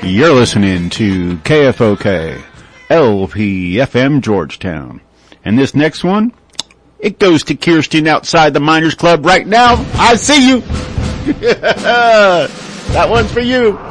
You're listening to KFOK, LPFM Georgetown. And this next one, it goes to Kirsten outside the Miners Club right now. I see you. That one's for you.